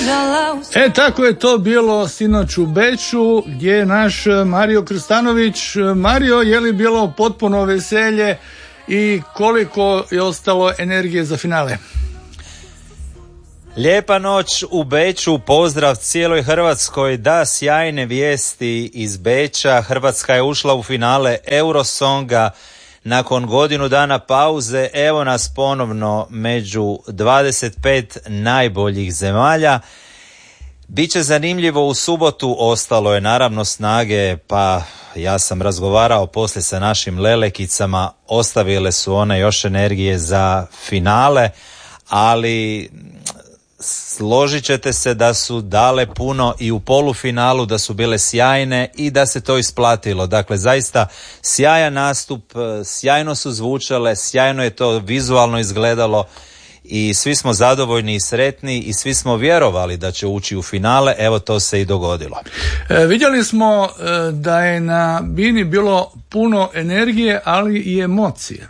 Tako je to bilo sinoć u Beču gdje je naš Mario Krstanović. Mario, je li bilo potpuno veselje i koliko je ostalo energije za finale? Lijepa noć u Beču, pozdrav cijeloj Hrvatskoj, da, sjajne vijesti iz Beča. Hrvatska je ušla u finale Eurosonga nakon godinu dana pauze. Evo nas ponovno među 25 najboljih zemalja. Biće zanimljivo u subotu, ostalo je naravno snage, pa ja sam razgovarao poslije sa našim lelekicama, ostavile su one još energije za finale, ali složit ćete se da su dale puno i u polufinalu, da su bile sjajne i da se to isplatilo. Dakle, zaista sjajan nastup, sjajno su zvučale, sjajno je to vizualno izgledalo i svi smo zadovoljni i sretni i svi smo vjerovali da će ući u finale. Evo, to se i dogodilo. Vidjeli smo da je na bini bilo puno energije, ali i emocije.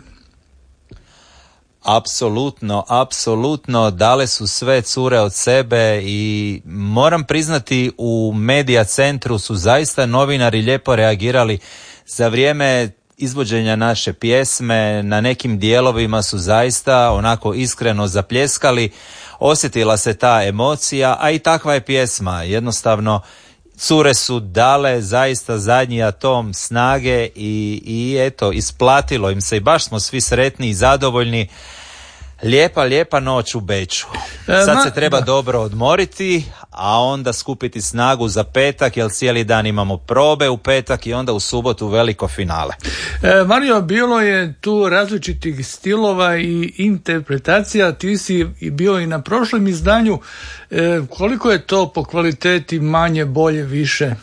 Apsolutno, dale su sve cure od sebe i moram priznati u Medija centru su zaista novinari lijepo reagirali za vrijeme izvođenja naše pjesme. Na nekim dijelovima su zaista onako iskreno zapljeskali, osjetila se ta emocija, a i takva je pjesma. Jednostavno, cure su dale zaista zadnji atom snage i eto, isplatilo im se i baš smo svi sretni i zadovoljni. Lijepa noć u Beču. Sad se treba dobro odmoriti, a onda skupiti snagu za petak, jer cijeli dan imamo probe u petak i onda u subotu veliko finale. Mario, bilo je tu različitih stilova i interpretacija. Ti si bio i na prošlom izdanju. Koliko je to po kvaliteti manje, bolje, više?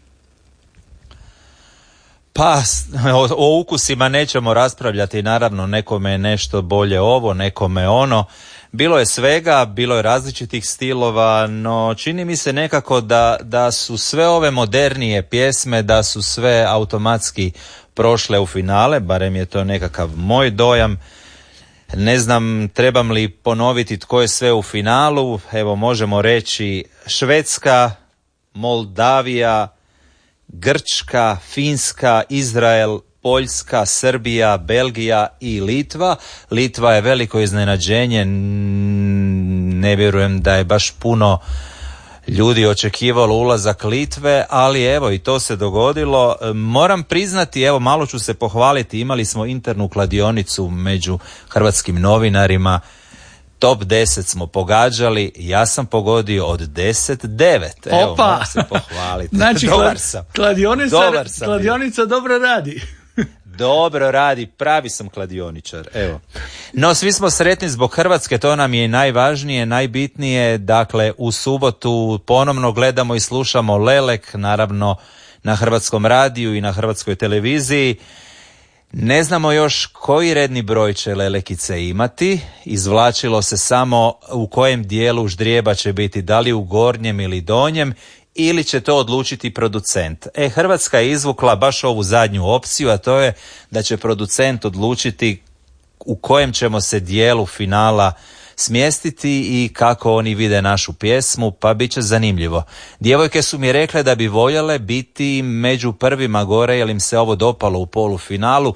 Pa, o ukusima nećemo raspravljati, naravno, nekome je nešto bolje ovo, nekome ono. Bilo je svega, bilo je različitih stilova, no čini mi se nekako da su sve ove modernije pjesme, da su sve automatski prošle u finale, barem je to nekakav moj dojam. Ne znam, trebam li ponoviti tko je sve u finalu. Evo, možemo reći Švedska, Moldavija, Grčka, Finska, Izrael, Poljska, Srbija, Belgija i Litva. Litva je veliko iznenađenje, ne vjerujem da je baš puno ljudi očekivalo ulazak Litve, ali evo i to se dogodilo. Moram priznati, evo malo ću se pohvaliti, imali smo internu kladionicu među hrvatskim novinarima. Top 10 smo pogađali, ja sam pogodio od 10-9. Evo, mogu se pohvaliti. Znači, Dobar sam. Kladionica dobro radi. Dobro radi, pravi sam kladioničar, evo. No, svi smo sretni zbog Hrvatske, to nam je najvažnije, najbitnije. Dakle, u subotu ponovno gledamo i slušamo Lelek, naravno na Hrvatskom radiju i na Hrvatskoj televiziji. Ne znamo još koji redni broj će Lelekice imati, izvlačilo se samo u kojem dijelu ždrijeba će biti, da li u gornjem ili donjem, ili će to odlučiti producent. Hrvatska je izvukla baš ovu zadnju opciju, a to je da će producent odlučiti u kojem ćemo se dijelu finala smjestiti i kako oni vide našu pjesmu, pa bit će zanimljivo. Djevojke su mi rekle da bi voljele biti među prvima gore, jer im se ovo dopalo u polufinalu,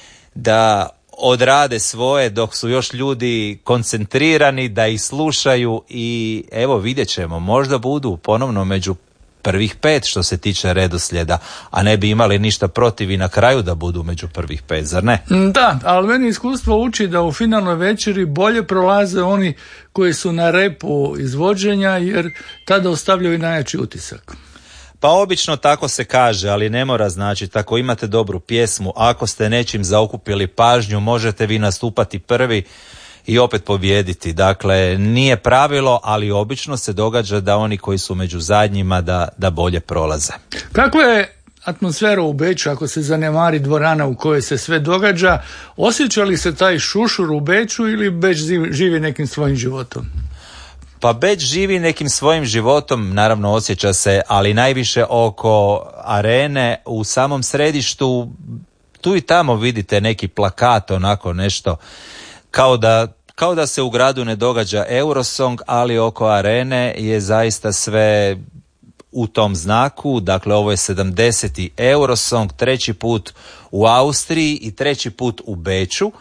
da odrade svoje dok su još ljudi koncentrirani, da ih slušaju i evo vidjet ćemo, možda budu ponovno među prvih 5 što se tiče redoslijeda, a ne bi imali ništa protiv i na kraju da budu među prvih 5, zar ne? Da, ali meni iskustvo uči da u finalnoj večeri bolje prolaze oni koji su na repu izvođenja, jer tada ostavljaju najjači utisak. Pa obično tako se kaže, ali ne mora značiti. Ako imate dobru pjesmu, ako ste nečim zaokupili pažnju, možete vi nastupati prvi i opet pobijediti. Dakle, nije pravilo, ali obično se događa da oni koji su među zadnjima da bolje prolaze. Kakva je atmosfera u Beču ako se zanemari dvorana u kojoj se sve događa? Osjeća li se taj šušur u Beču ili Beč živi nekim svojim životom? Pa Beč živi nekim svojim životom, naravno osjeća se, ali najviše oko arene u samom središtu. Tu i tamo vidite neki plakat, onako nešto, kao kao da se u gradu ne događa Eurosong, ali oko arene je zaista sve u tom znaku. Dakle, ovo je 70. Eurosong, 3. put u Austriji i 3. put u Beču.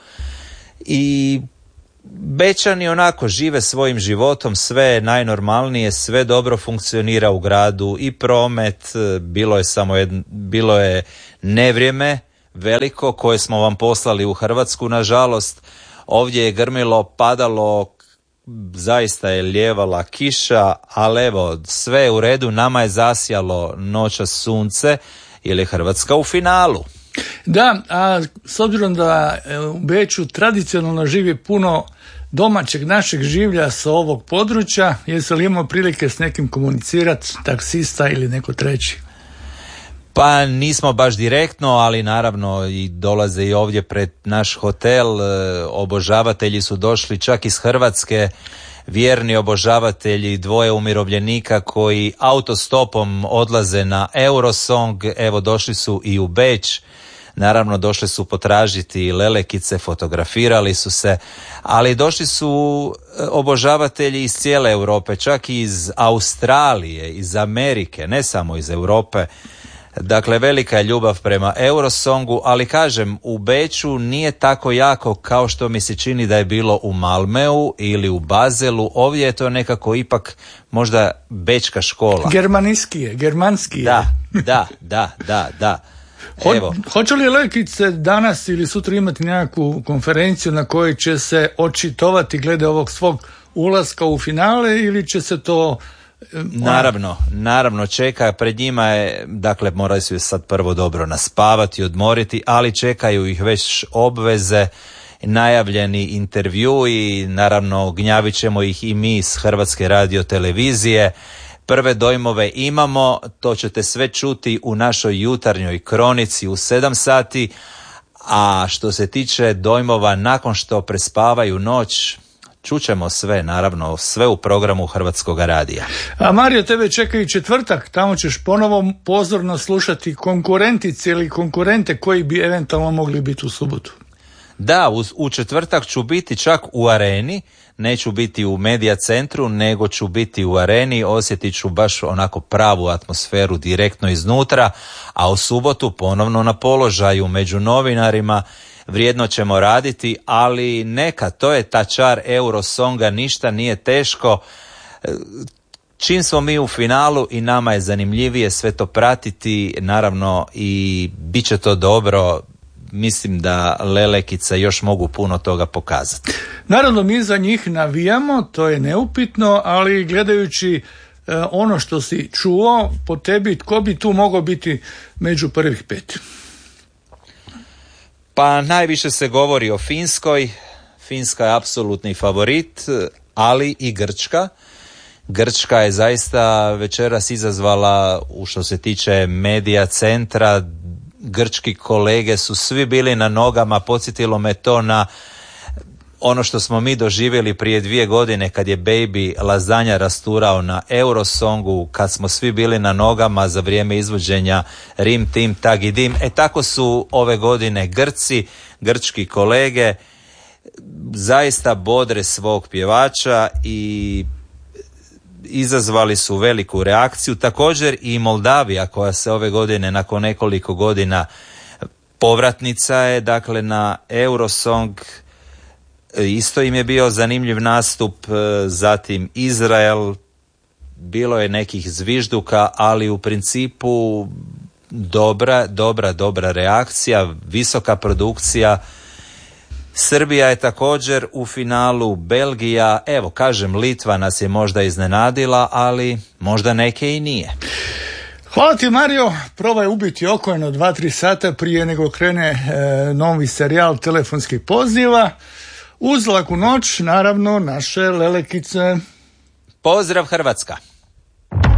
I Bečani onako žive svojim životom, sve je najnormalnije, sve dobro funkcionira u gradu i promet, bilo je nevrijeme veliko koje smo vam poslali u Hrvatsku, nažalost. Ovdje je grmilo, padalo, zaista je lijevala kiša, ali evo, sve je u redu, nama je zasjalo noćas sunce jer je Hrvatska u finalu. Da, a s obzirom da u Beču tradicionalno živi puno domaćeg našeg življa sa ovog područja, jesi li imao prilike s nekim komunicirati, taksista ili neko treći? Pa nismo baš direktno, ali naravno i dolaze i ovdje pred naš hotel, obožavatelji su došli čak iz Hrvatske, vjerni obožavatelji, 2 umirovljenika koji autostopom odlaze na Eurosong, evo došli su i u Beč, naravno došli su potražiti lelekice, fotografirali su se, ali došli su obožavatelji iz cijele Europe, čak i iz Australije, iz Amerike, ne samo iz Europe. Dakle, velika je ljubav prema Eurosongu, ali kažem, u Beču nije tako jako kao što mi se čini da je bilo u Malmeu ili u Bazelu. Ovdje je to nekako ipak možda bečka škola. Germanski je. Da. Hoće li lekice danas ili sutra imati nekakvu konferenciju na kojoj će se očitovati glede ovog svog ulaska u finale ili će se to... Naravno, čeka, pred njima je, dakle, moraju se sad prvo dobro naspavati, odmoriti, ali čekaju ih već obveze, najavljeni intervju i naravno gnjavit ćemo ih i mi s Hrvatske radiotelevizije. Prve dojmove imamo, to ćete sve čuti u našoj jutarnjoj kronici u 7 sati, a što se tiče dojmova nakon što prespavaju noć, čućemo sve, naravno, sve u programu Hrvatskog radija. A Mario, tebe čeka i četvrtak, tamo ćeš ponovo pozorno slušati konkurentice ili konkurente koji bi eventualno mogli biti u subotu. Da, u četvrtak ću biti čak u areni, neću biti u medija centru, nego ću biti u areni, osjetit ću baš onako pravu atmosferu direktno iznutra, a u subotu ponovno na položaju među novinarima. Vrijedno ćemo raditi, ali neka, to je ta čar Eurosonga, ništa nije teško. Čim smo mi u finalu i nama je zanimljivije sve to pratiti, naravno, i bit će to dobro. Mislim da lelekice još mogu puno toga pokazati. Naravno, mi za njih navijamo, to je neupitno, ali gledajući ono što si čuo po tebi, tko bi tu mogao biti među prvih 5? Pa najviše se govori o Finskoj. Finska je apsolutni favorit, ali i Grčka. Grčka je zaista večeras izazvala, u što se tiče medija centra, grčki kolege su svi bili na nogama, podsjetilo me to na ono što smo mi doživjeli prije 2 godine kad je Baby Lazanja rasturao na Eurosongu, kad smo svi bili na nogama za vrijeme izvođenja Rim Tim Tagi Dim. Tako su ove godine grčki kolege zaista bodre svog pjevača i izazvali su veliku reakciju. Također i Moldavija, koja se ove godine nakon nekoliko godina povratnica je, dakle, na Eurosong, isto im je bio zanimljiv nastup. Zatim Izrael, bilo je nekih zvižduka, ali u principu dobra reakcija, visoka produkcija. Srbija je također u finalu, Belgija, evo kažem, Litva nas je možda iznenadila, ali možda neke i nije. Hvala ti, Mario, probaj ubiti oko 2-3 sata prije nego krene novi serijal telefonskih poziva. Uz laku noć, naravno, naše lelekice. Pozdrav Hrvatska!